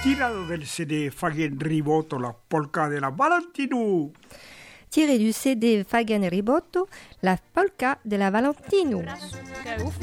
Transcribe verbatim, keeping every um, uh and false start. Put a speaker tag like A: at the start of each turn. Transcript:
A: tirado del C D Fagen Ribotto la polka de la Valentino.
B: Tiré du C D Fagen Ribotto la polka de la Valentino.